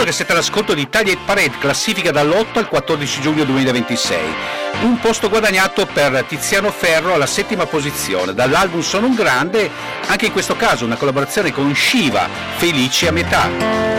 che siete all'ascolto di Italia Hit Parade, classifica dall'8 al 14 giugno 2026. Un posto guadagnato per Tiziano Ferro alla 7ª posizione, dall'album Sono un grande, anche in questo caso una collaborazione con Shiva, Felici a metà.